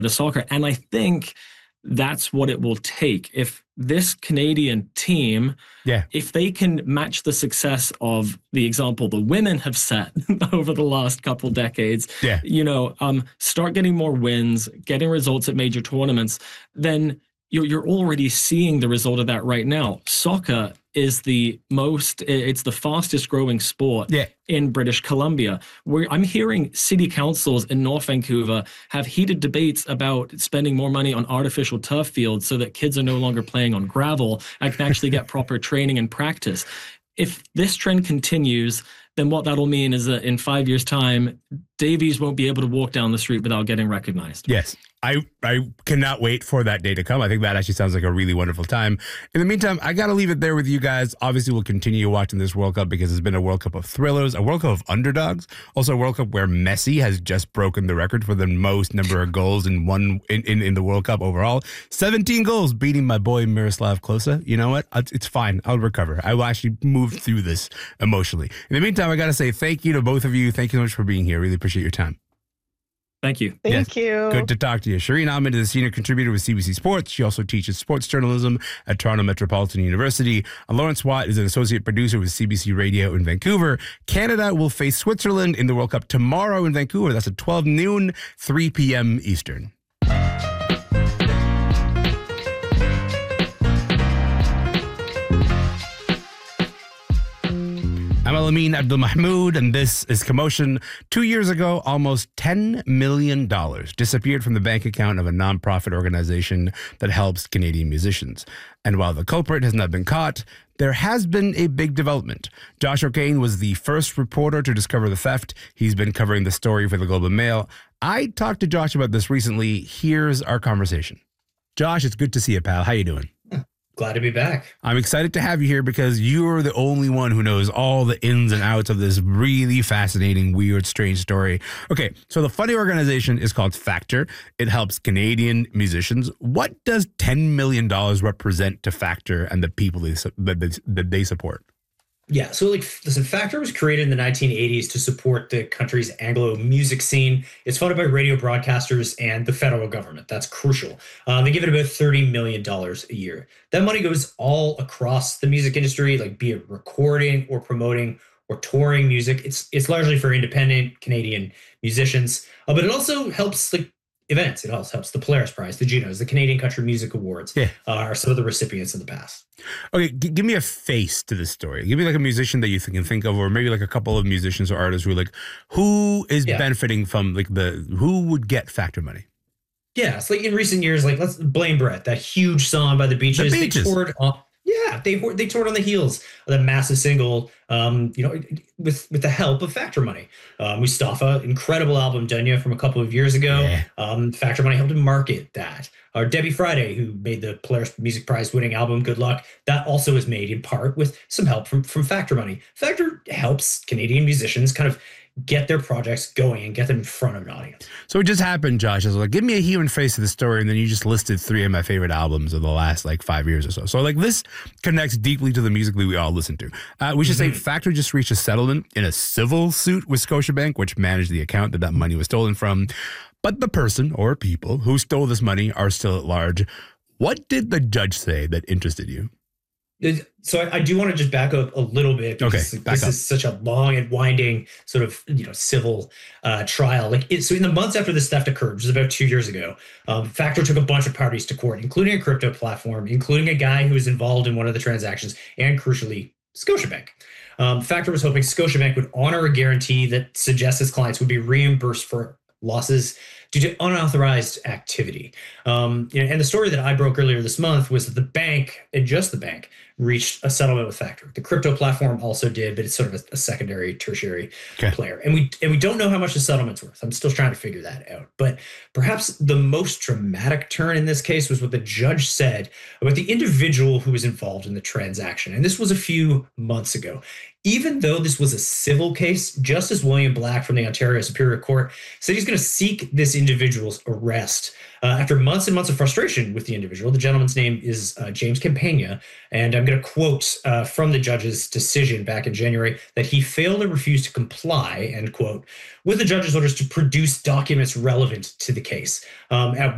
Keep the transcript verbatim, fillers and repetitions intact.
to soccer. And I think that's what it will take. If this Canadian team, yeah, if they can match the success of the example the women have set over the last couple decades, yeah. you know, um, start getting more wins, getting results at major tournaments, then you're, you're already seeing the result of that right now. Soccer is the most, it's the fastest growing sport yeah. in British Columbia. Where I'm hearing city councils in North Vancouver have heated debates about spending more money on artificial turf fields so that kids are no longer playing on gravel and can actually get proper training and practice. If this trend continues, then what that'll mean is that in five years' time, Davies won't be able to walk down the street without getting recognized. Yes. I, I cannot wait for that day to come. I think that actually sounds like a really wonderful time. In the meantime, I got to leave it there with you guys. Obviously, we'll continue watching this World Cup because it's been a World Cup of thrillers, a World Cup of underdogs, also a World Cup where Messi has just broken the record for the most number of goals in one in, in, in the World Cup overall. seventeen goals, beating my boy Miroslav Klose. You know what? It's fine. I'll recover. I will actually move through this emotionally. In the meantime, I got to say thank you to both of you. Thank you so much for being here. Really appreciate your time. Thank you. Thank yes. you. Good to talk to you. Shireen Ahmed is a senior contributor with C B C Sports. She also teaches sports journalism at Toronto Metropolitan University. And Lawrence Watt is an associate producer with C B C Radio in Vancouver. Canada will face Switzerland in the World Cup tomorrow in Vancouver. That's at twelve noon, three p.m. Eastern. I'm Alameen Abdul-Mahmoud, and this is Commotion. Two years ago, almost ten million dollars disappeared from the bank account of a nonprofit organization that helps Canadian musicians. And while the culprit has not been caught, there has been a big development. Josh O'Kane was the first reporter to discover the theft. He's been covering the story for the Globe and Mail. I talked to Josh about this recently. Here's our conversation. Josh, it's good to see you, pal. How you doing? Glad to be back. I'm excited to have you here because you're the only one who knows all the ins and outs of this really fascinating, weird, strange story. Okay, so the funny organization is called Factor. It helps Canadian musicians. What does ten million dollars represent to Factor and the people they, that, they, that they support? Yeah, so like, listen, Factor was created in the nineteen eighties to support the country's Anglo music scene. It's funded by radio broadcasters and the federal government. That's crucial. Um, they give it about thirty million dollars a year. That money goes all across the music industry, like be it recording or promoting or touring music. It's it's largely for independent Canadian musicians, uh, but it also helps like events. It also helps the Polaris Prize, the Junos, the Canadian Country Music Awards yeah. uh, are some of the recipients in the past. Okay, g- give me a face to this story. Give me like a musician that you can think of, or maybe like a couple of musicians or artists who are like, who is yeah. benefiting from like the, who would get Factor money? Yeah, it's like in recent years, like let's blame Brett, that huge song by the Beaches. The Beaches. They toured on, yeah, they they toured on the heels of that massive single, um, you know, with with the help of Factor money. Uh, Mustafa, incredible album, Dunya, from a couple of years ago. Yeah. Um, Factor money helped him market that. Or Debbie Friday, who made the Polaris Music Prize winning album, Good Luck, that also is made in part with some help from, from Factor money. Factor helps Canadian musicians kind of get their projects going and get them in front of an audience. So it just happened, Josh. I was like, give me a human face to the story, and then you just listed three of my favorite albums of the last like five years or so. So like this connects deeply to the music that we all listen to. Uh, we should mm-hmm. say Factor just reached a settlement in a civil suit with Scotiabank, which managed the account that that money was stolen from. But the person or people who stole this money are still at large. What did the judge say that interested you? So I, I do want to just back up a little bit because okay, this up. is such a long and winding sort of, you know, civil uh, trial. Like it, so in the months after this theft occurred, which was about two years ago, um, Factor took a bunch of parties to court, including a crypto platform, including a guy who was involved in one of the transactions, and crucially, Scotiabank. Um, Factor was hoping Scotiabank would honor a guarantee that suggests its clients would be reimbursed for losses due to unauthorized activity. Um, you know, and the story that I broke earlier this month was that the bank, and just the bank, reached a settlement with Factor. The crypto platform also did, but it's sort of a, a secondary, tertiary okay. player. And we and we don't know how much the settlement's worth. I'm still trying to figure that out. But perhaps the most dramatic turn in this case was what the judge said about the individual who was involved in the transaction. And this was a few months ago. Even though this was a civil case, Justice William Black from the Ontario Superior Court said he's going to seek this individual's arrest. Uh, after months and months of frustration with the individual, the gentleman's name is uh, James Campagna, and I'm going to quote uh, from the judge's decision back in January that he failed or refused to comply, end quote, with the judge's orders to produce documents relevant to the case. Um, at